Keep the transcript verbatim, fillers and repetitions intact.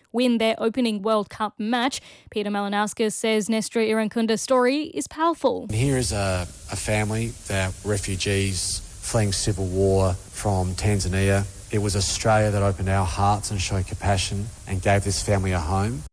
win their opening World Cup match. Peter Malinauskas says Nestor Irankunda's story is powerful. Here is a, a family that refugees fleeing civil war from Tanzania. It was Australia that opened our hearts and showed compassion and gave this family a home.